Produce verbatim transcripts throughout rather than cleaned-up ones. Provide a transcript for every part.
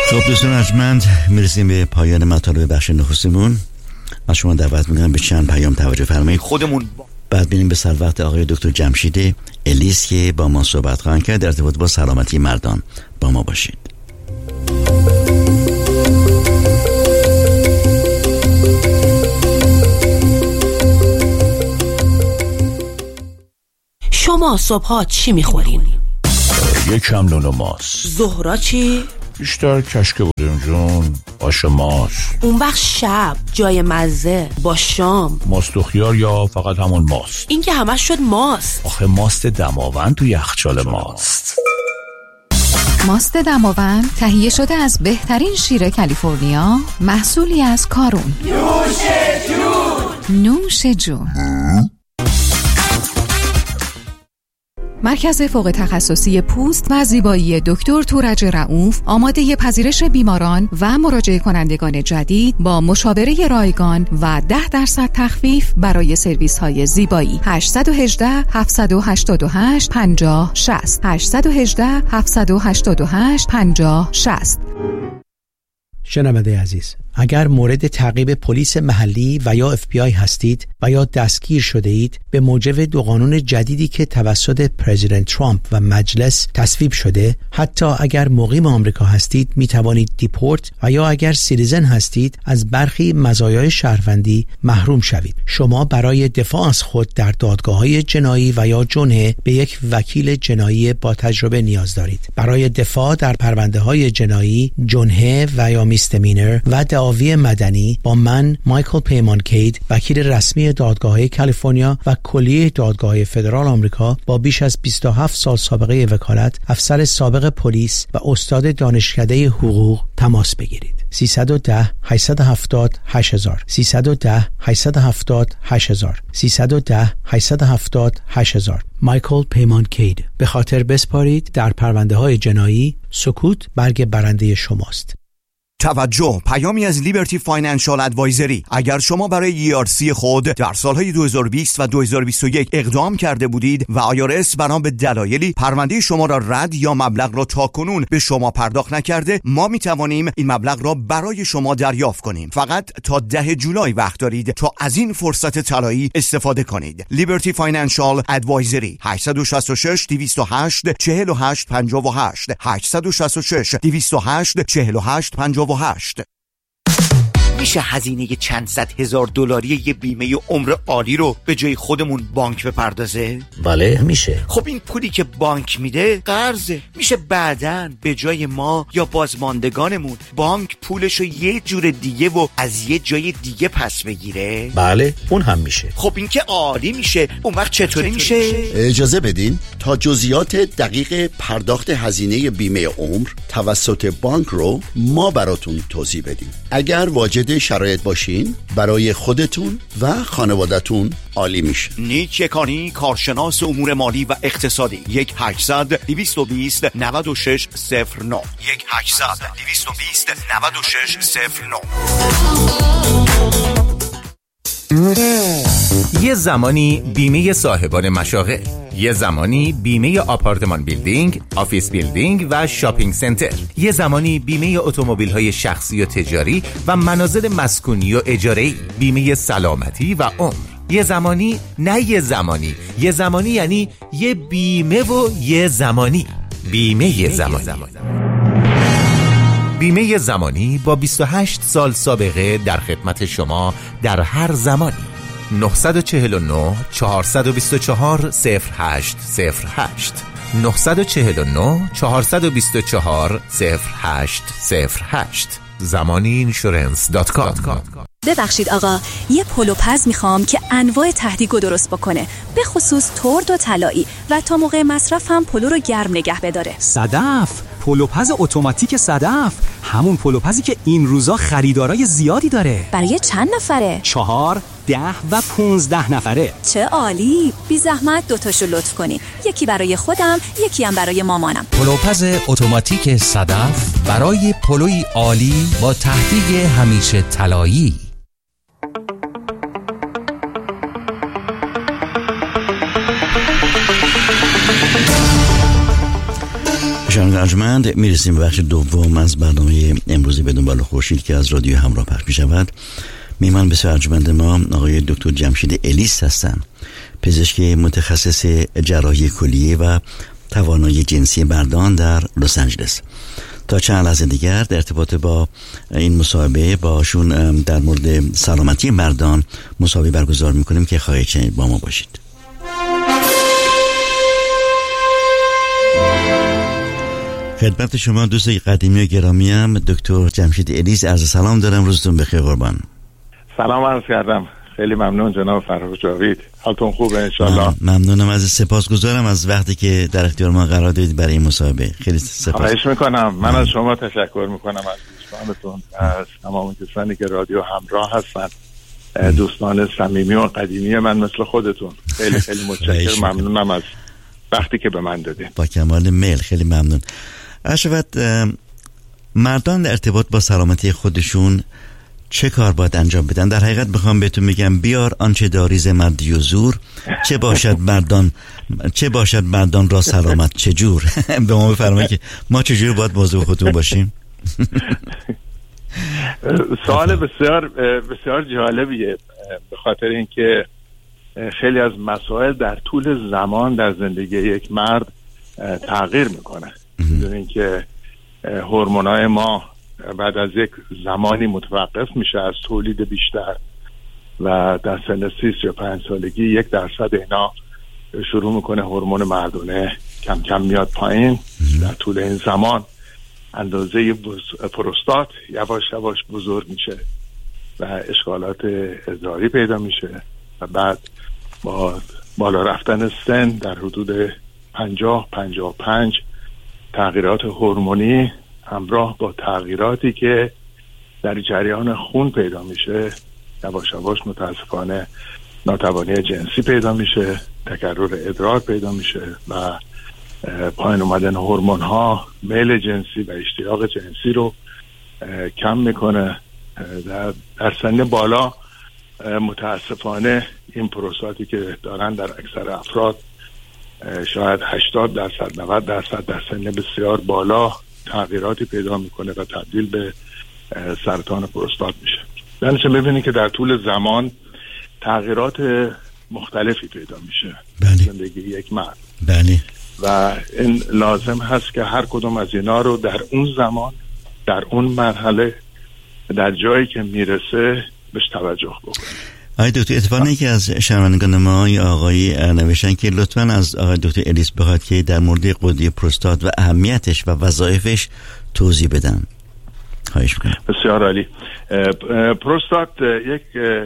خب دوستان ارجمند، میرسیم به پایان مطالب بخش نخستمون. از شما دعوت میکنم به چند پیام توجه فرمایید. خودمون بعد بینیم به سلوقت آقای دکتر جمشید الیس که با ما صحبت خواهند کرد در ارتباط با سلامتی مردان. با ما باشید. شما صبحا چی میخورین؟ یکم نون و ماست. ظهرا چی؟ بیشتر کشک بودیم جون، آش ماست. اون وقت شب جای مزه با شام ماست و خیار یا فقط همون ماست؟ این که همش شد ماست. آخه ماست دماوند تو یخچال ماست. ماست دماوند تهیه شده از بهترین شیر کالیفرنیا، محصولی از کارون. نوش جون. نوش جون. مرکز فوق تخصصی پوست و زیبایی دکتر تورج رؤوف آماده پذیرش بیماران و مراجعه کنندگان جدید با مشاوره رایگان و ده درصد تخفیف برای سرویس های زیبایی. هشت یک هشت، هفت هشت هشت، پنجاه شصت هشت یک هشت، هفت هشت هشت، پنجاه شصت. شنونده عزیز، اگر مورد تعقیب پلیس محلی و یا اف بی آی هستید و یا دستگیر شده اید به موجب دو قانون جدیدی که توسط پرزیدنت ترامپ و مجلس تصویب شده، حتی اگر مقیم آمریکا هستید می توانید دیپورت و یا اگر سیتیزن هستید از برخی مزایای شهروندی محروم شوید. شما برای دفاع از خود در دادگاه‌های جنایی و یا جنحه به یک وکیل جنایی با تجربه نیاز دارید. برای دفاع در پرونده‌های جنایی، جنحه و یا میستمینر و دعاوی مدنی با من مایکل پیمان کید، وکیل رسمی دادگاه‌های کالیفرنیا و کلیه دادگاه‌های فدرال آمریکا با بیش از بیست و هفت سال سابقه وکالت، افسر سابق پلیس و استاد دانشکده حقوق تماس بگیرید. سیصد و ده، هشتصد و هفتاد، هشت هزار سیصد و ده، هشتصد و هفتاد، هشت هزار سیصد و ده، هشتصد و هفتاد، هشت هزار. مایکل پیمان کید. به خاطر بسپارید در پرونده‌های جنایی، سکوت برگ برنده شماست. توجه، پیامی از لیبرتی فاینانشال ادوایزری. اگر شما برای ای آر سی خود در سالهای دو هزار و بیست و دو هزار و بیست و یک اقدام کرده بودید و آی آر اس بنا به دلایلی پرونده شما را رد یا مبلغ را تاکنون به شما پرداخت نکرده، ما می توانیم این مبلغ را برای شما دریافت کنیم. فقط تا ده جولای وقت دارید تا از این فرصت طلایی استفاده کنید. لیبرتی فاینانشال ادوایزری. هشت شش شش، دویست و هشت، چهل و هشت، پنجاه و هشت هشت شش شش، دویست و هشت، چهل و هشت، پنجاه و هشت. میشه هزینه چند صد هزار دلاری یه بیمه عمر عالی رو به جای خودمون بانک بپردازه؟ بله میشه. خب این پولی که بانک میده قرضه. میشه بعداً به جای ما یا بازماندگانمون بانک پولشو یه جور دیگه و از یه جای دیگه پس بگیره؟ بله اون هم میشه. خب این که عالی میشه. اون وقت چطوری میشه؟ اجازه بدین تا جزئیات دقیق پرداخت هزینه بیمه عمر توسط بانک رو ما براتون توضیح بدیم. اگر واجد شرایط باشین برای خودتون و خانوادتون عالی میشه. نیک یکانی، کارشناس امور مالی و اقتصادی. یک هشتصد، دویست و بیست، نود و شش، صفر نه یک هشتصد، دویست و بیست، نود و شش، صفر نه. یه زمانی بیمه صاحبان مشاغل، یه زمانی بیمه آپارتمان بیلدینگ، آفیس بیلدینگ و شاپینگ سنتر، یه زمانی بیمه اتومبیل‌های شخصی و تجاری و منازل مسکونی و اجاره‌ای، بیمه سلامتی و عمر. یه زمانی نه یه زمانی، یه زمانی یعنی یه بیمه و یه زمانی. بیمه یه زمانی. بیمه زمانی با بیست و هشت سال سابقه در خدمت شما در هر زمانی. نه چهار نه، چهار دو چهار، صفر هشت صفر هشت نه چهار نه، چهار دو چهار، صفر هشت صفر هشت زمانی اینشورنس دات کام. ببخشید آقا، یه پلوپز میخوام که انواع تهدیگو درست بکنه، به خصوص ترد و طلایی، و تا موقع مصرف هم پلو رو گرم نگه بداره. صدف، پلوپز اتوماتیک صدف، همون پلوپزی که این روزا خریدارای زیادی داره. برای چند نفره؟ چهار، ده و پونزده نفره. چه عالی. بی زحمت دوتاشو لطف کنی، یکی برای خودم، یکی هم برای مامانم. پلوپز اتوماتیک صدف برای پلوی عالی با تهدیگ همیشه طلایی. شنوندگان ارجمند، میرسیم به بخش دوم از برنامه امروزی به دنبال خورشید که از رادیو همراه پخش می شود. میهمان بسیار ارجمند ما آقای دکتر جمشید الیس هستند، پزشک متخصص جراحی کلیه و توانایی جنسی مردان در لس آنجلس. تا چند لحظه دیگر در ارتباط با این مصاحبه باشون در مورد سلامتی مردان مصاحبه برگزار میکنیم که خواهید شنید. با ما باشید. خدمت شما دوست قدیمی و گرامی هم دکتر جمشید الیس عرض سلام دارم. روزتون بخیر قربان. سلام عرض کردم. خیلی ممنون جناب فرخ جاوید. حالتون خوبه انشالله؟ ممنونم، از سپاسگزارم از وقتی که در اختیار ما قرار دادید برای این مصاحبه. خیلی سپاس. خواهش میکنم. من از شما تشکر میکنم، از دوستانتون، از تمام کسانی که رادیو همراه هستن، دوستان صمیمی و قدیمی من مثل خودتون. خیلی خیلی متشکرم، ممنونم از وقتی که به من دادید. با کمال میل، خیلی ممنون. اشوت، مردان در ارتباط با سلامتی خودشون چه کار باید انجام بدن؟ در حقیقت بخوام بهتون میگم بیار آنچه داری ز مردی و زور، چه باشد مردان چه باشد مردان را سلامت چجور. به ما بفرمایید که ما چجور باید موضوع خودمون باشیم. سوال بسیار بسیار جالبیه، به خاطر اینکه خیلی از مسائل در طول زمان در زندگی یک مرد تغییر میکنه. میدونین که هورمونای ما بعد از یک زمانی متوقف میشه از تولید بیشتر و در سن سی سی و پنج سالگی یک درصد اینا شروع میکنه هورمون مردونه کم کم میاد پایین. در طول این زمان اندازه پروستات یواش یواش بزرگ میشه و اشکالات ادراری پیدا میشه و بعد با بالا رفتن سن در حدود پنجاه پنجاه و پنج تغییرات هورمونی همراه با تغییراتی که در جریان خون پیدا میشه یواش یواش متاسفانه ناتوانی جنسی پیدا میشه، تکرر ادرار پیدا میشه و پایین اومدن هورمون ها میل جنسی و اشتیاق جنسی رو کم میکنه. در, در سن بالا متاسفانه این پروستاتی که دارن در اکثر افراد شاید هشتاد درصد نود درصد در سن بسیار بالا تغییراتی پیدا میکنه و تبدیل به سرطان پروستات میشه. یعنی ببینید که در طول زمان تغییرات مختلفی پیدا میشه بله. زندگی یک مرد بله. و این لازم هست که هر کدوم از اینا رو در اون زمان در اون مرحله در جایی که میرسه بهش توجه بکنه. آقای دکتر، اتفاقی که از شنوندگان ما یا آقای نوشتن که لطفاً از آقای دکتر الیس بخواد که در مورد غده پروستات و اهمیتش و وظایفش توضیح بدن. خواهش میکنم. بسیار عالی. پروستات یک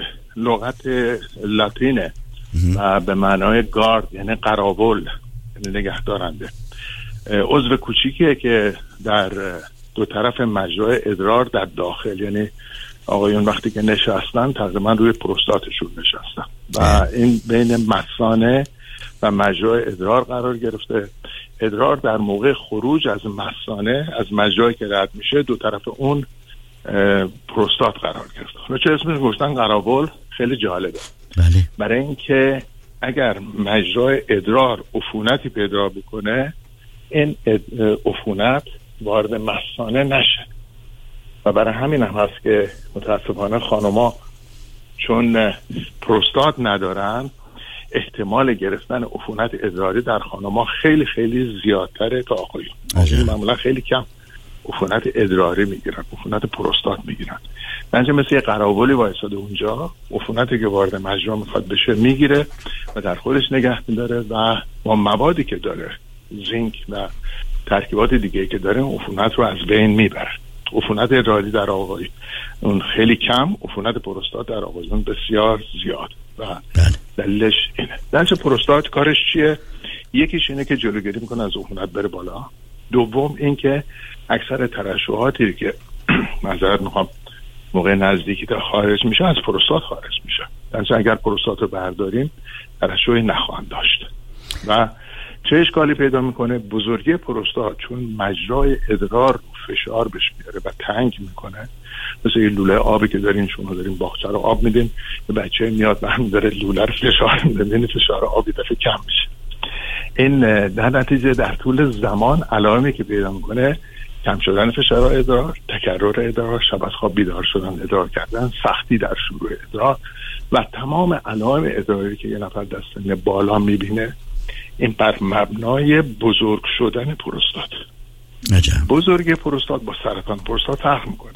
لغت لاتینه و به معنای گارد یعنی قراول، یعنی نگهدارنده. عضو کوچیکیه که در دو طرف مجرا ادرار در داخل، یعنی آقایون وقتی که نشستن تقریبا روی پروستاتشون نشستن و این بین مثانه و مجرا ادرار قرار گرفته. ادرار در موقع خروج از مثانه از مجرایی که رد میشه دو طرف اون پروستات قرار گرفته. حالا چه اسمش گفتن قراول؟ خیلی جالبه. بله. برای اینکه اگر مجرا ادرار عفونتی پیدا بکنه این عفونت وارد مثانه نشه و برای همین هم هست که متاسفانه خانوما چون پروستات ندارن احتمال گرفتن عفونت ادراری در خانوما خیلی خیلی زیادتره تا آقایون. آقایون معمولا خیلی کم عفونت ادراری میگیرن، عفونت پروستات میگیرن. بنابراین مثل یه قراولی وایساده اونجا، عفونتی که وارد مجرا میخواد بشه میگیره و در خودش نگه میداره و با موادی که داره، زینک و ترکیبات دیگه که داره، عفونت رو از بین میبره. عفونت ادراری در آقایون اون خیلی کم، عفونت پروستات در آقایون بسیار زیاد و دلیلش اینه. درچه پروستات کارش چیه؟ یکیش اینه که جلوگیری میکنه از عفونت بره بالا. دوم این که اکثر ترشحاتی که معذرت میخوام موقع نزدیکی تا خارج میشه از پروستات خارج میشه. درچه اگر پروستات رو برداریم ترشحی نخواهند داشت. و چه اشکالی پیدا میکنه؟ بزرگی پروستات چون مجرای ادرار فشار بهش میاره و تنگ میکنه، مثل این لوله آبی که دارین شما دارین باغچه رو آب میدین، یه بچه میاد و هم داره لوله رو فشار میده، یعنی فشار آبی دفعه کم میشه. این در نتیجه در طول زمان علائمی که پیدا میکنه کم شدن فشار ادرار، تکرر ادرار، شب از خواب بیدار شدن، ادرار کردن، سختی در شروع ادرار و تمام علائم ادراری که یه نفر در سن بالا میبینه این بر مبنای بزرگ شدن پروستات. عجب. بزرگی پروستات با سرطان پروستات فرق میکنه.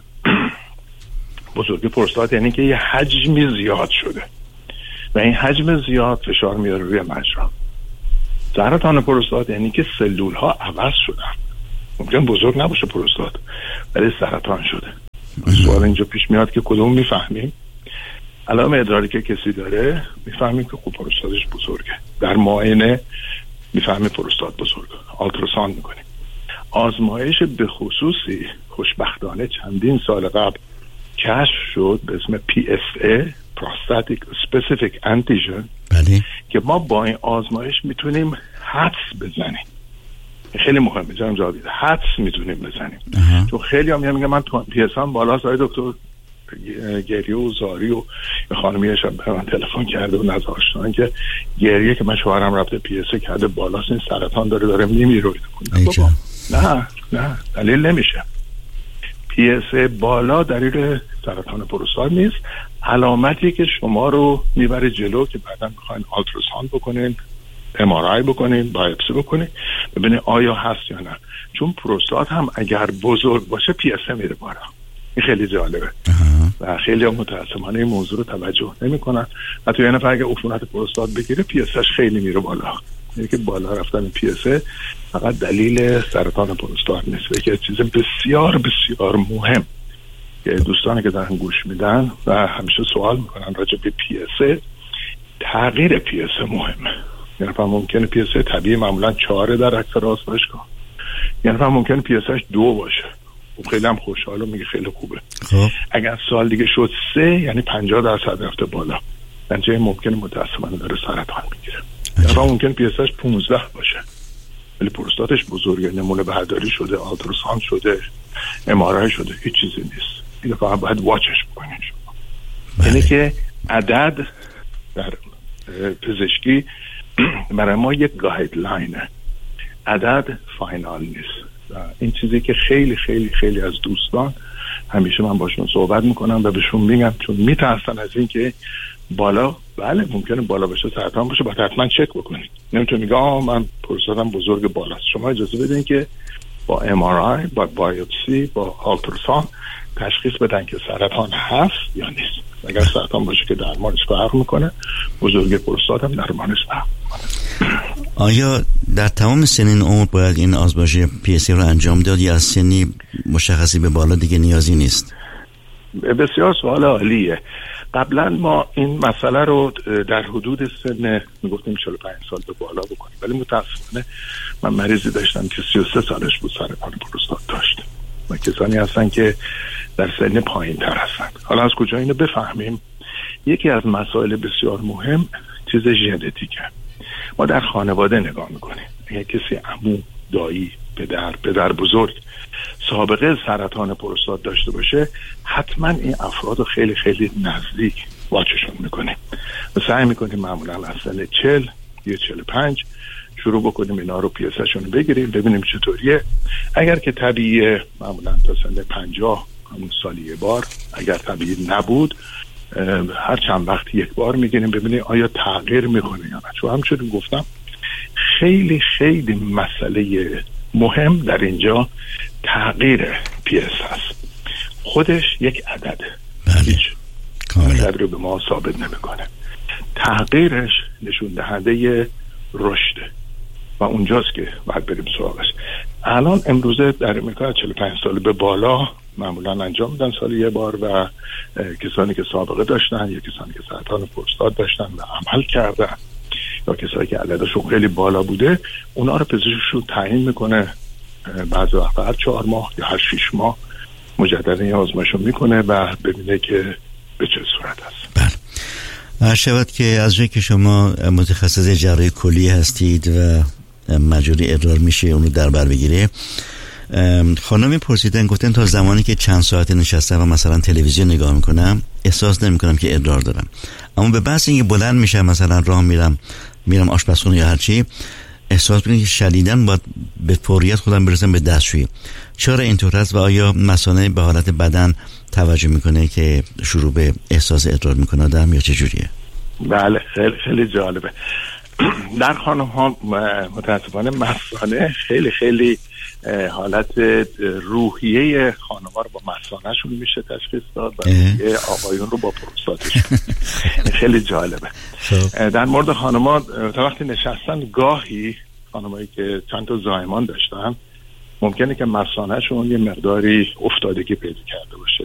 بزرگی پروستات یعنی که یه حجمی زیاد شده و این حجم زیاد فشار میاره روی مجرا. سرطان پروستات یعنی که سلول ها عوض شدن. ممکن بزرگ نباشه پروستات ولی سرطان شده. سوال اینجا پیش میاد که کدوم میفهمیم؟ علائم ادراری که کسی داره میفهمیم که خب پروستاتش بزرگه. در معاینه میفهمیم پروستات بزرگه. آلتراساند میکنیم. آزمایش به خصوصی خوشبختانه چندین سال قبل کشف شد به اسم پی اس ای Prostatic Specific Antigen بله. که ما با این آزمایش میتونیم حدس بزنیم. خیلی مهمه جناب جاوید، حدس میتونیم بزنیم. اه. چون خیلی هم میگن من پی اس ام بالاست، آقای دکتر گریه و زاری و خانمیش به من تلفن کرده و نذاشتن که گریه که من شوهرم رفته پی اس کرده بالاست، این سرطان داره داره میمیره. نه نه دلیل نمیشه. پی اس بالا دلیل سرطان پروستات نیست. علامتی که شما رو میبره جلو که بعدا میخواین آلتراساند بکنین، ام آر آی بکنین، بایوپسی بکنین ببینین آیا هست یا نه. چون پروستات هم اگر بزرگ باشه پی اس میره بالا. این خیلی جالبه و خیلی هم متاسفانه این موضوع رو توجه نمیکنن. حتی یه نفر اگه عفونت پروستات بگیره پی اسش خیلی میره بالا. یعنی که بالا رفتن پی اس فقط دلیل سرطان پروستات نیست، که چیز بسیار بسیار مهم که دوستانی که دارن گوش میدن و همیشه سوال میکنن راجع به پی اس، تغییر پی اس مهمه. یعنی فهم ممکنه پی اس طبیعی معمولا چهاره در اکثر آزمایشگاه، یعنی فهم ممکنه پی اسش دو باشه. خب خیلی هم خوشحالم میگه خیلی خوبه. خب اگر سال دیگه شد سه یعنی پنجاه درصد رفته بالا، نتیجه ممکنه متاسفانه داره سرطان میگیره. یا ممکن پی اسش پانزده باشه ولی پروستاتش بزرگه، نمونه برداری شده، آلتراساند شده، ام آر آی شده، هیچ چیزی نیست. اینو فقط باید واچش بکنین شما. یعنی که عدد در پزشکی برای ما یک گایدلاینه، عدد فاینال نیست. و این چیزی که خیلی خیلی خیلی از دوستان همیشه من باشون صحبت میکنم و بهشون میگم، چون میترسن از این که بالا، بله ممکنه بالا بشه سرطان باشه، باید حتما چک بکنید. نمیتونه میگه آه من پروستاتم بزرگ بالاست. شما اجازه بدین که با ام آر آی، با بایوپسی، با آلتراساند تشخیص بدن که سرطان هست یا نیست. اگر سرطان باشه که درمانش فرق میکنه، بزرگی پروستات هم درمانش فرق میکنه. آیا در تمام سنین عمر باید این آزمایش پی اس ای رو انجام داد یا از سنی مشخصی به بالا دیگه نیازی نیست؟ بسیار سوال عالیه. قبلا ما این مسئله رو در حدود سن میگفتیم چهل و پنج سال به بالا بکنیم، ولی متاسفانه من مریضی داشتم که سی و سه سالش بود سرطان پروستات داشت و کسانی هستن که در سن پایین تر هستن. حالا از کجا اینو بفهمیم؟ یکی از مسائل بسیار مهم چیز ژنتیکه. ما در خانواده نگاه میکنیم، اگه کسی عمو، دایی، پدر، پدر بزرگ سابقه سرطان پروستات داشته باشه، حتما این افراد رو خیلی خیلی نزدیک واچشون میکنیم و سعی میکنیم معمولا از سن چهل یا چهل و پنج شروع بکنیم اینا رو پی اس شون بگیریم ببینیم چطوریه. اگر که طبیعیه معمولا تا سن پنجاه همون سالی یه بار، اگر طبیعی نبود هر چند وقت یک بار میگیریم ببینیم آیا تغییر میکنه یا نه. چون همچنین گفتم خیلی خیلی مسئله مهم در اینجا تغییر پی اس هست. خودش یک عدده، هیچ عدد رو به ما ثابت نمیکنه. تغییرش نشون دهنده رشده و اونجاست که باید بریم سراغش. الان امروزه در امریکا چهل و پنج سال به بالا معمولا انجام میدن سال یه بار و کسانی که سابقه داشتن یا کسانی که سرطان پروستات داشتن و عمل کردن یا کسانی که عددشون خیلی بالا بوده، اونا رو پزشکشون تعیین میکنه بعضی وقتا هر چهار ماه یا هر شیش ماه مجددا یه آزمایشو میکنه و ببینه که به چه صورت هست. بله. هر شود که از جایی که شما متخصص جراحی کلی هستید و مجاری ادرار میشه اونو در بر بگیره، خانمی پرسیدن گفتن تا زمانی که چند ساعت نشستم و مثلا تلویزیون نگاه میکنم احساس نمیکنم که ادرار دارم، اما به بحث اینکه بلند میشم مثلا راه میرم میرم آشپزخونه یا هرچی احساس کنید که شدیداً باید به فوریت خودم برسم به دستشویی. چرا اینطور هست و آیا مثانه به حالت بدن توجه میکنه که شروع به احساس ادرار میکنه آدم یا چه جوریه؟ بله خیلی خیلی جالبه. در خانم ها متاسفانه مثانه خیلی خیلی حالت روحیه خانم ها رو با مثانه شون میشه تشخیص داد و روحیه آقایون رو با پروستاتشون. خیلی جالبه. در مورد خانم ها تا وقتی نشستن گاهی خانمایی که چند تا زایمان داشتن ممکنه که مثانه شون یه مقداری افتادگی پیدا کرده باشه